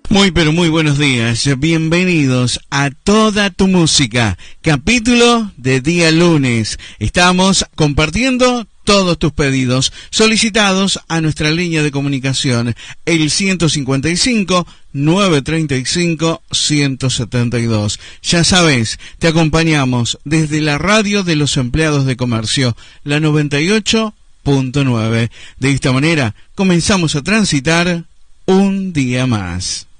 Muy pero muy buenos días, bienvenidos a Toda tu Música, capítulo de día lunes. Estamos compartiendo todos tus pedidos solicitados a nuestra línea de comunicación, el 155-935-172. Ya sabes, te acompañamos desde la radio de los empleados de comercio, la 98.9. De esta manera, comenzamos a transitar un día más.